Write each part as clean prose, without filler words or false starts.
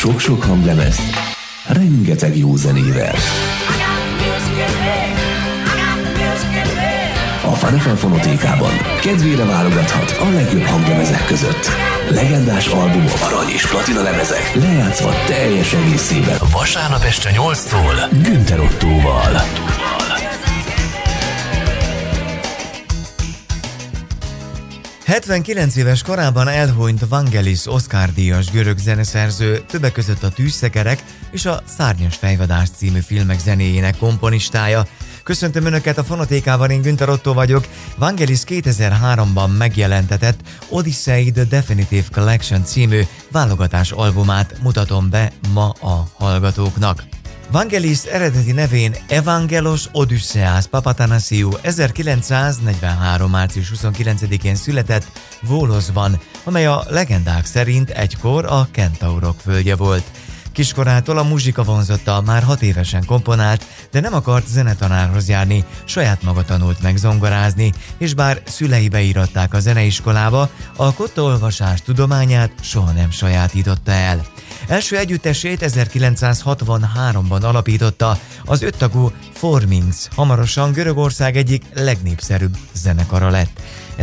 sok-sok hanglemezt, rengeteg jó zenével. A Funny Fonotékában kedvére válogathat a legjobb hanglemezek között. Legendás albumok, arany és platina lemezek lejátszva teljes egészében. Vasárnap este 8-tól Günther Ottóval. 79 éves korában elhunyt Vangelis Oscar-díjas görög zeneszerző, többek között a Tűzszekerek és a Szárnyas fejvadász című filmek zenéjének komponistája. Köszöntöm Önöket a Fonotékában, én Günther Ottó vagyok. Vangelis 2003-ban megjelentetett Odyssey The Definitive Collection című válogatás albumát mutatom be ma a hallgatóknak. Vangelis eredeti nevén Evangelos Odysseas Papatanasiou 1943. március 29-én született Voloszban, amely a legendák szerint egykor a kentaurok földje volt. Kiskorától a muzsika vonzotta, már 6 évesen komponált, de nem akart zenetanárhoz járni, saját maga tanult meg zongorázni, és bár szülei beíratták a zeneiskolába, a kottaolvasás tudományát soha nem sajátította el. Első együttesét 1963-ban alapította, az 5 tagú Formings, hamarosan Görögország egyik legnépszerűbb zenekara lett.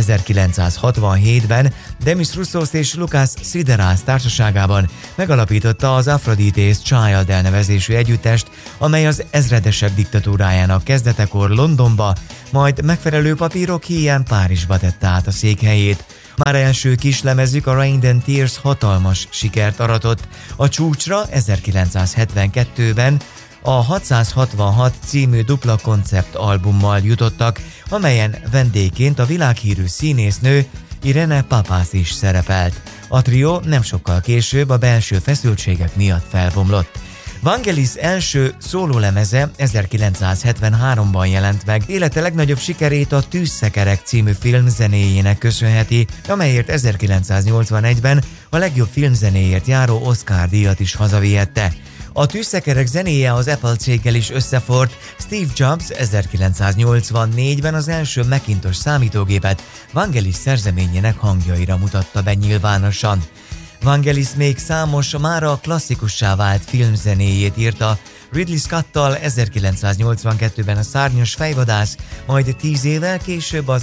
1967-ben Demis Roussos és Lukas Sideras társaságában megalapította az Aphrodite's Child elnevezésű együttest, amely az ezredesek diktatúrájának kezdetekor Londonba, majd megfelelő papírok híján Párizsba tette át a székhelyét. Már első kislemezük, a Rain and Tears hatalmas sikert aratott. A csúcsra 1972-ben a 666 című dupla konceptalbummal jutottak, amelyen vendégként a világhírű színésznő Irene Papas is szerepelt. A trió nem sokkal később a belső feszültségek miatt felbomlott. Vangelis első szólólemeze 1973-ban jelent meg, élete legnagyobb sikerét a Tűzszekerek című filmzenéjének köszönheti, amelyért 1981-ben a legjobb filmzenéért járó Oscar-díjat is hazavihette. A Tűzszekerek zenéje az Apple céggel is összefort. Steve Jobs 1984-ben az első Macintosh számítógépet Vangelis szerzeményének hangjaira mutatta be nyilvánosan. Vangelis még számos, mára klasszikussá vált filmzenéjét írta. Ridley Scottal 1982-ben a Szárnyas fejvadász, majd 10 évvel később az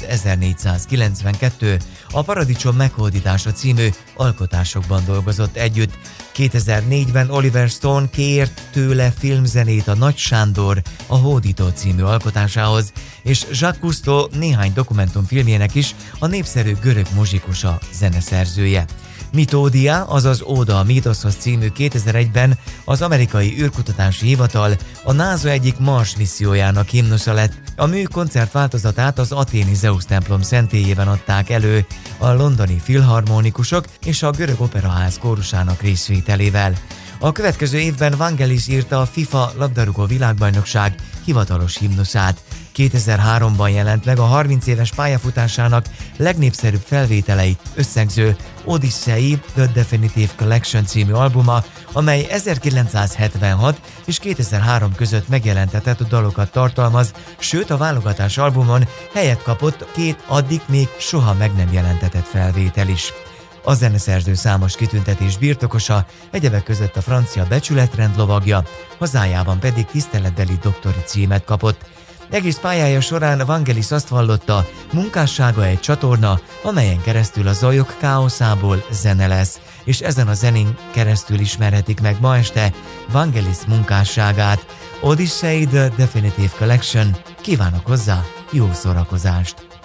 1492 a Paradicsom meghódítása című alkotásokban dolgozott együtt. 2004-ben Oliver Stone kért tőle filmzenét a Nagy Sándor a Hódító című alkotásához, és Jacques Cousteau néhány dokumentumfilmjének is a népszerű görög muzsikusa zeneszerzője. Mitódia, azaz Óda a mítoszhoz című 2001-ben az amerikai űrkutatási hivatal a NASA egyik Mars missziójának himnusza lett. A mű koncertváltozatát az athéni Zeus templom szentélyében adták elő a londoni filharmonikusok és a görög operaház kórusának részvételével. A következő évben Vangelis írta a FIFA labdarúgó világbajnokság hivatalos himnuszát. 2003-ban jelent meg a 30 éves pályafutásának legnépszerűbb felvételeit összegző Odyssey The Definitive Collection című albuma, amely 1976 és 2003 között megjelentetett dalokat tartalmaz, sőt a válogatás albumon helyet kapott 2 addig még soha meg nem jelentetett felvétel is. A zeneszerző számos kitüntetés birtokosa, egyebek között a francia becsületrend lovagja, hazájában pedig tiszteletbeli doktori címet kapott. Egész pályája során Vangelis azt vallotta, munkássága egy csatorna, amelyen keresztül a zajok káoszából zene lesz, és ezen a zenén keresztül ismerhetik meg ma este Vangelis munkásságát. Odyssey The Definitive Collection, kívánok hozzá jó szórakozást!